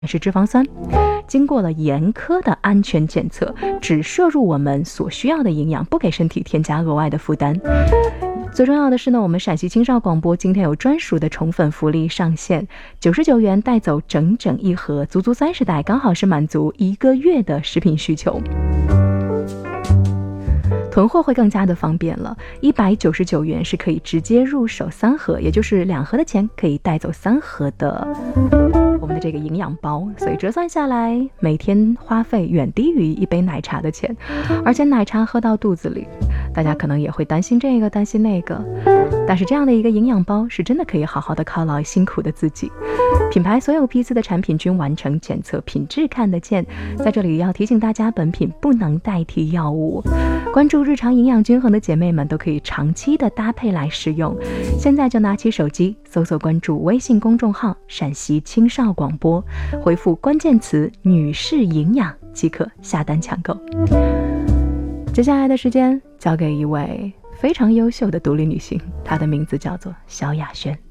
是脂肪酸，经过了严苛的安全检测，只摄入我们所需要的营养，不给身体添加额外的负担。最重要的是呢，我们陕西青少广播今天有专属的宠粉福利上线，99元带走整整一盒，足足30袋，刚好是满足1个月的食品需求。囤货会更加的方便了，199元是可以直接入手3盒，也就是2盒的钱可以带走3盒的我们的这个营养包，所以折算下来每天花费远低于一杯奶茶的钱，而且奶茶喝到肚子里，大家可能也会担心这个担心那个，但是这样的一个营养包是真的可以好好的犒劳辛苦的自己。品牌所有批次的产品均完成检测，品质看得见。在这里要提醒大家，本品不能代替药物。关注日常营养均衡的姐妹们都可以长期的搭配来使用。现在就拿起手机搜索关注微信公众号陕西青少广播，回复关键词女士营养即可下单抢购。接下来的时间交给一位非常优秀的独立女性，她的名字叫做萧亚轩。